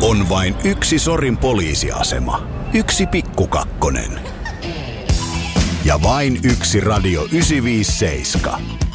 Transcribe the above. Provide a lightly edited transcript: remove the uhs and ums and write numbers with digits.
On vain yksi Sorin poliisiasema. Yksi pikkukakkonen. Ja vain yksi Radio 957.